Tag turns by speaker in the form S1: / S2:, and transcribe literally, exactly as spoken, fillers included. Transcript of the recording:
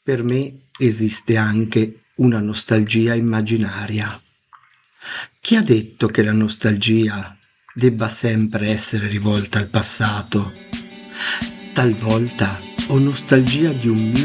S1: Per me esiste anche una nostalgia immaginaria. Chi ha detto che la nostalgia debba sempre essere rivolta al passato? Talvolta ho nostalgia di un